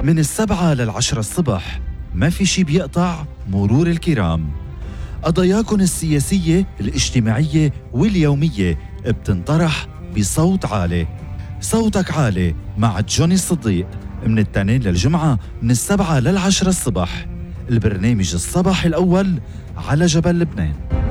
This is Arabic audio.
من 7 ل10 الصبح ما في شي بيقطع مرور الكرام. قضاياكن السياسية الاجتماعية واليومية بتنطرح بصوت عالي. صوتك عالي مع جوني الصديق من الاثنين للجمعة من 7 ل10 الصبح. البرنامج الصباحي الأول على جبل لبنان.